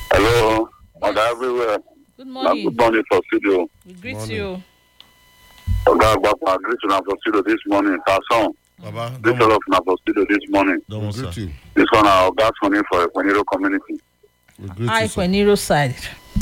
Hello, and everywhere. Good Good morning. morning for studio. We greet Morning. you. I greet you for studio this morning. Person, Baba, this all of for studio this morning. we greet you. This one our gas money for Equinero community. We greet Hi, you, sir. Kweniro side.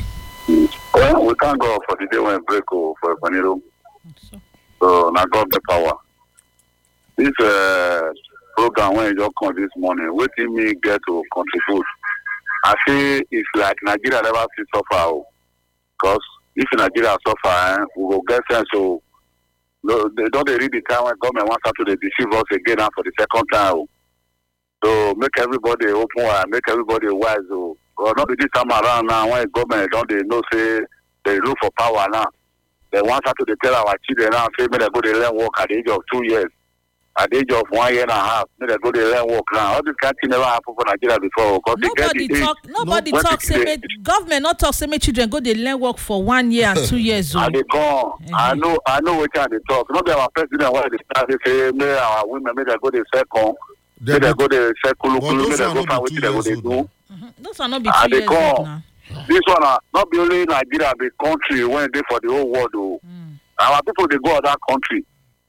Well, we thank God for the day when break for Equinero. So, So now God the power. This program when you just come this morning, waiting me get to contribute. I say it's like Nigeria never see suffer, because if Nigeria suffer, we will get sense. So no, they don't read the time when government wants to deceive us again and for the second time. So make everybody open and make everybody wise. Or not this time around now when government don't they know say they look for power now. They want to tell our children now say may they go to learn work at the age of 2 years. At the age of 1 year and a half, may they go to learn work now. All this kind of thing never happened for Nigeria before. nobody talk say make government not talk say make children go dey learn work for 1 year and 2 years And old. they come. I know what they talk. Not our president why they start they say may our women may they go to second, may they go to circle, may they go find what they go to do. Those are not be And 2 they years old come. now. This one not be only Nigeria, be country when they for the whole world. Oh. Our people they go other country.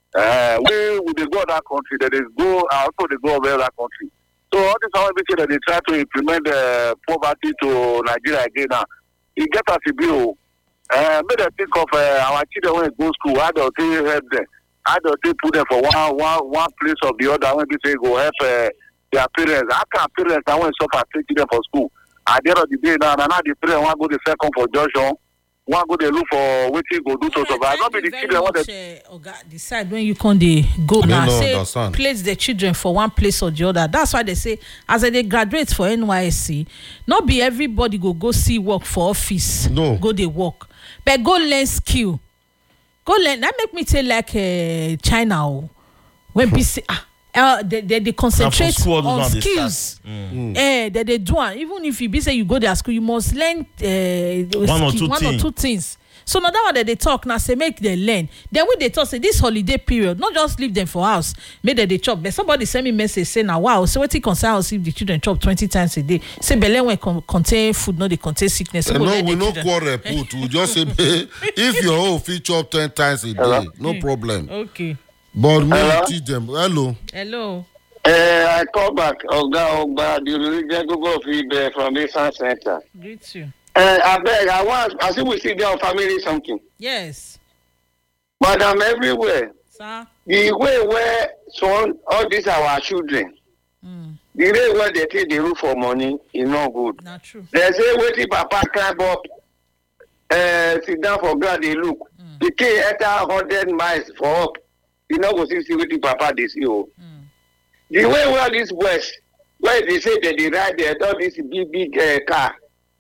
We they go other country, they go also they go over other country. So all this how that they try to implement poverty to Nigeria again now. It get us a bill. May they think of our children when they go school, how do they help them? How do they put them for one place or the other when they say go help their parents? How can parents now when suffer taking them for school? At the end of the day now the parents want to go the second for junction, want to go they look for what go do to survive. Not be the children want to Oga decide when you can dey go now no say understand. place the children for one place or the other. That's why they say as they graduate for NYSC, not be everybody go see work for office. No. Go dey work, but go learn skill. Go learn. That make me say like China when be say they concentrate school, all those on ones they skills. They do am. Even if you be say you go there school, you must learn One or two things. So now that one that they talk now say make them learn. Then when they talk say this holiday period, not just leave them for house, make them they chop. But somebody send me message say now wow, so what it concern us if the children chop 20 times a day. Say belle when contain food, no they contain sickness. So No, let we the no children- quarrel put. We just say if your whole feature 10 times a day, no problem. Okay. But me Hello? teach them. Hello. Hello. I call back Oga, the religious Google feed from the Sun Center. Greet you. I beg, I see we see their family something. Yes. Madam, everywhere. Sir. The way where all these our children, the way where they take the roof for money is not good. Not true. They say waiting papa climb up, sit down for ground, they look. The kid enter 100 miles for up. You know go see waiting papa they see. The way where these boys, where they say that they ride there, all this big car.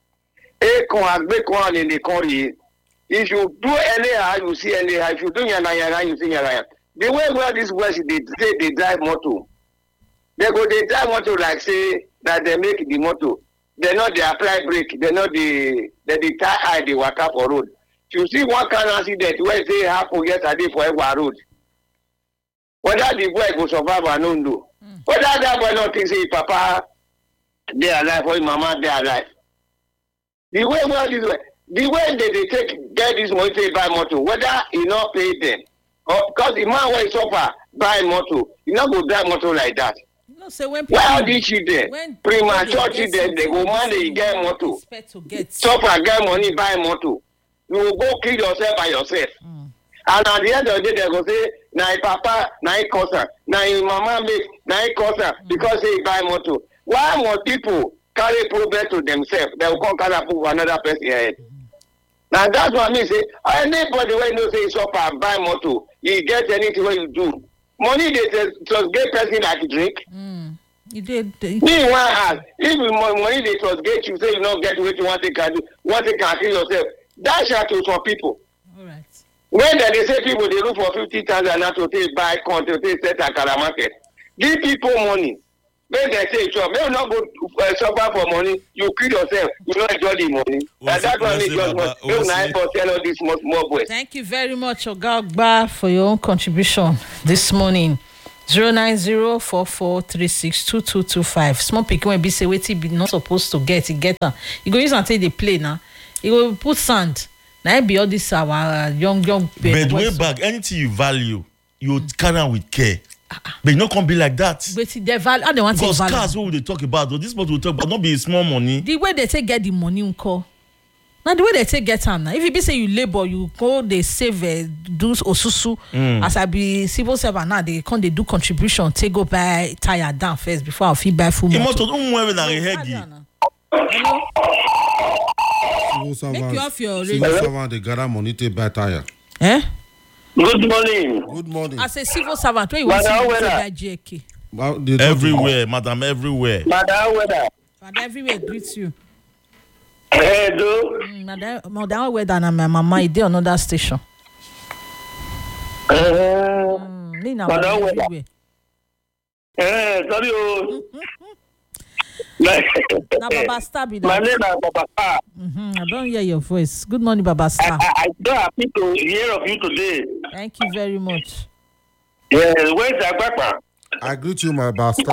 In the country. If you do anyhow, you see anyhow. If you do yana, you see yana. The way where these boys they say they drive motor, they drive motor like say that they make the motor. They know they apply brake. They know they tie eye they walk up for road. You see one kind of accident where they happen yesterday for every road. Whether the boy go survive or no do. Whether that boy not think say papa they alive or mama they alive. The way they take get this money to buy motor, whether he not pay them, or because the man where he suffer buy motor, he not go drive motor like that. No, say when Why all these children, premature children, they go man they get motor, expect to get. suffer get money buy motor. You will go kill yourself by yourself. And at the end of the day, they go say, na papa, na cause, na mama make, na cause, because they buy motor. Why more people carry problem to themselves? They will come carry for another person head. Now that's what I mean. Say anybody when you say suffer buy motor, you get anything when you do. Money they just get person like drink. You did. Me one has if money they just get you say you not get what you want to can do, what you can kill yourself. That's how to some people. All right. When they say people they look for 50,000 now to take buy content, to take set a car market. Give people money. When they say sure, may not go suffer for money, you kill yourself, you not enjoy the money. And that's why me just want to nice for tell all these small boys. Thank you very much, Oga Ogba, for your own contribution this morning. 09044362225. Small pikin wey be say wetin be not supposed to get, e get am. You go use am take dey play now. You go put sand. Na it be all this our young but way back, anything you value, you carry am with care. But you no come be like that. But they value. How they want to value? Because cars, what we dey talk about? This what we talk about, not be small money. The way they take get the money, unko. Now the way they take get am now. If you be say you labor, you go they save do osusu. As I be civil servant now, they come they do contribution. Take go buy tire down first before I fit buy full motor. Make you have your civil servant they gather money to buy tire. Eh? Good morning. Good morning. As a civil servant, when you want to buy JK. Everywhere, madam, everywhere. Madam, Madam, everywhere greets you. Hello. Madam, weather na my mama, dey another station. Madam, everywhere. Sorry. Na Baba Star be that. My name is Baba Star. I don't hear your voice. Good morning, Baba Star. I so happy to hear of you today. Thank you very much. Yes, where's Agbapa? I greet you, my bastard.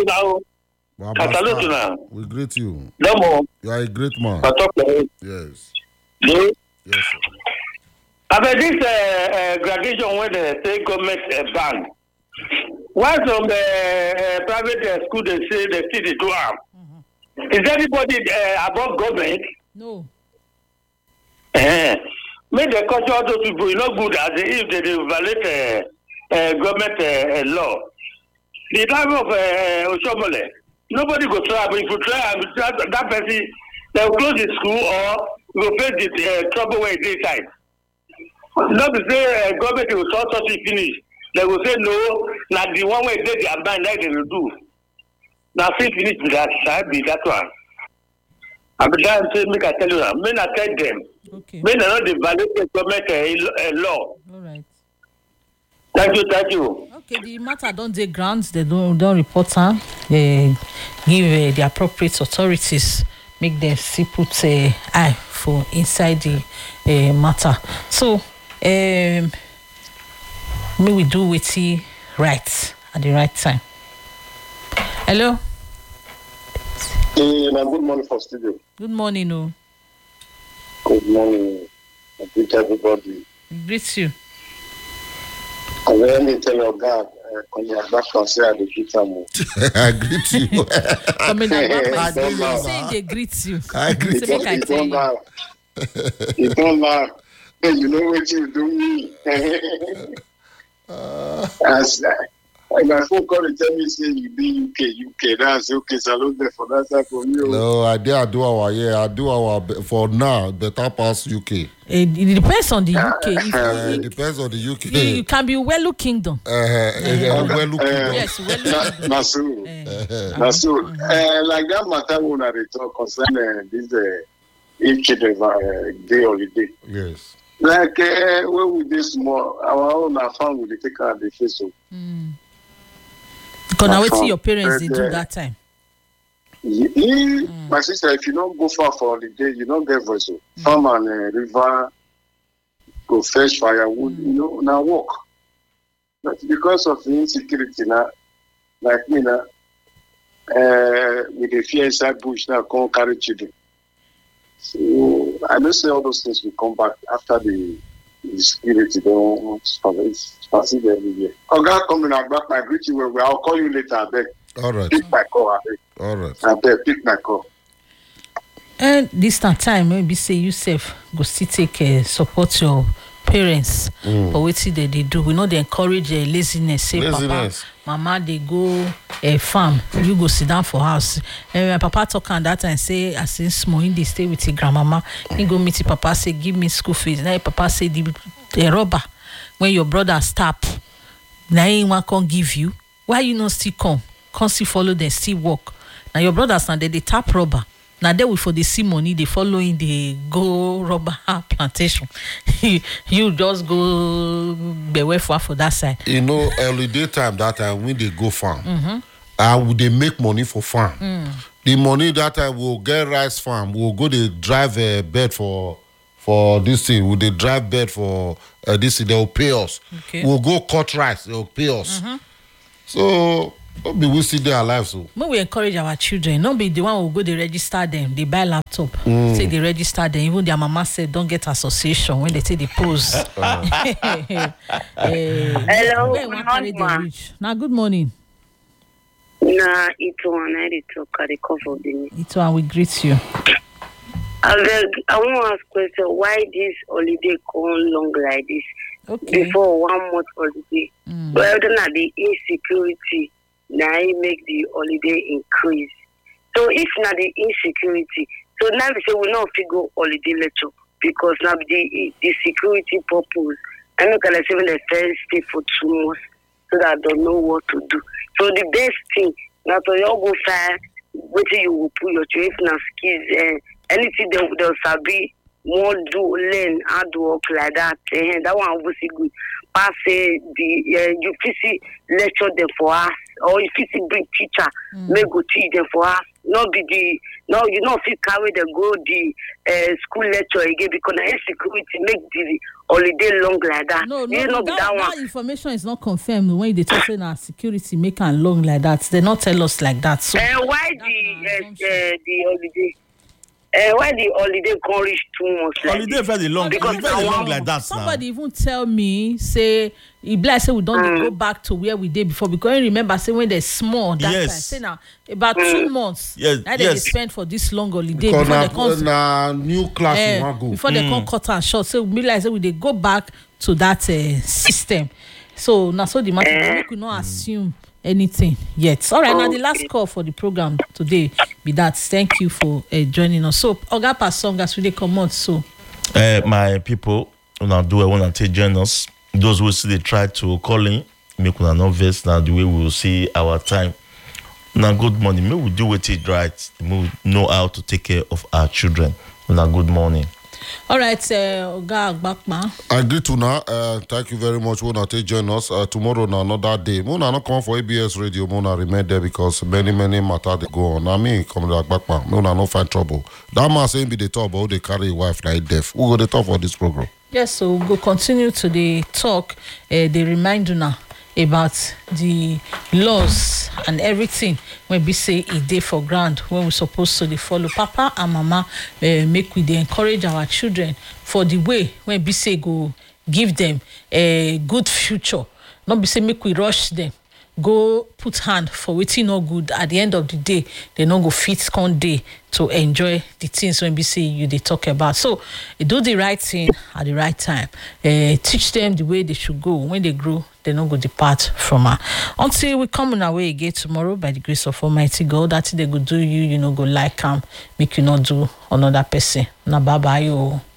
We greet you. No more. You are a great man. Yes. Yes. Yes, sir. About this graduation when the state government ban, why some private school they say they still do harm? Is anybody above government? No. Make the culture of those people not good as if they violate government law. The time of Oshomole, nobody go try, but if you try that person, they will close the school or will face the trouble where it is time. Not to say government will sort of finish. They will say no, not the one way they are banned like they will do. Now see finish with that side, be that one. I be trying to say, make I tell you that. Men I tell them. Okay. Men are not the violate government law. All right. Thank you. Okay, the matter don't dey grounds, they don't report am. They give the appropriate authorities, make them see put eye for inside the matter. So, may we do wetin right at the right time. Hello. Good morning for studio. Good morning, no. Good morning. I greet everybody. Greet you. And let me tell your God, when you are back and say I greet you. I greet you. Say they greet you. I greet you. You don't laugh. You know what you do me. When my phone call and tell me say you be UK, that's okay. Salute there for that side for you. No, I do our for now better pass UK. It depends on the UK. It depends on the UK. You can be Welu Kingdom. Welu Kingdom. Yes, Welu Kingdom. Nasu. Like that matter when I talk concerning this each day holiday. Yes. Like when we do small, our own family we take out the face of. Because now wetin your parents dey do that time. My sister, if you don't go far for holiday, you don't get vessel. Farm and river, go fetch firewood, now walk. But because of the insecurity now, like me now, with the fear inside bush now, can't carry children. So I don't say all those things will come back after the security don't passive everywhere. God coming and back my greeting where I'll call you later, I beg. All right. Pick my call, I beg. All right. I beg, pick my call. And this time, maybe say you self go still take support your parents for wetin they do. We know they encourage laziness. Say laziness. Papa, mama, they go farm. You go sit down for house. And my papa talk on that and say, as in small, they stay with your grandmama. He go meet your papa, say, give me school fees. Now your papa say, the rubber when your brother stop, now anyone can give you. Why you not still come still follow them, still work. Now your brothers now they tap rubber. Now they will for the see money, they following the go rubber plantation. You just go beware for that side. You know, early daytime that time when they go farm, they make money for farm. The money that time will get rice farm. We'll go to drive a bed for this thing. Will they drive bed for this thing? They will pay us. Okay. We'll go cut rice. They will pay us. So don't be wasting their lives. So When we encourage our children, not be the one who go they register them, they buy laptop, say they register them. Even their mama said don't get association when they say they pose. Hello, good morning, ma. Now good morning. Nah, it's one I did talk at the cover of the news. It's one we greet you. I want to ask question, why this holiday come long like this? Okay. Before 1 month holiday. Well, then the insecurity now it make the holiday increase. So if not the insecurity, so now we say we not figure holiday lecture because now the security purpose. I'm not gonna say when they first stay for 2 months so that I don't know what to do. So the best thing now to you go fire, wait till you will put your children skills anything they'll sabi more do learn hard work like that. That one obviously good. Pass you see lecture them for us, or if you see big teacher, may go teach them for us. Not be you not feel carry them go the school lecture again because the insecurity make the holiday long like that. No, that information is not confirmed when they talk saying our security make and long like that. They not tell us like that. So why the holiday? Why the holiday can't reach 2 months? Holiday very long. Because very long like that. Somebody even tell me say, "If like say we don't go back to where we did before because you remember say when they're small that time say now about 2 months. Yes, now they spend for this long holiday because before they come new class you want go before they come cut and short. So we like say we they go back to that system. So now so the matter we could not assume anything yet. All right, now the last call for the program today be that. Thank you for joining us. So Oga Pasongas we dey come out so my people una do I want to join us. Those who see they try to call in, make una not vex now the way we will see our time. Now good morning. May we do it right. We know how to take care of our children. Now good morning. All right, Oga Agbakma. I agree to now. Thank you very much. We'll not join us tomorrow. Now another day. We'll not come for ABS Radio. We'll not remain there because many matter they go on. I mean, come back, man. We'll not find trouble. That man saying be the top, but they carry a wife like deaf. Who go the top for this program? Yes, so we'll go continue to the talk. They remind you now about the laws and everything when we say a day for ground when we're supposed to follow. Papa and mama make we they encourage our children for the way when we say go give them a good future. Not be say make we rush them. Go put hand for waiting no good. At the end of the day, they no go fit con day to enjoy the things when we say you they talk about. So do the right thing at the right time. Teach them the way they should go. When they grow, they no go depart from her. Until we come on our way again tomorrow by the grace of Almighty God. That they go do you, you know, go like make you not do another person. Na bye bye.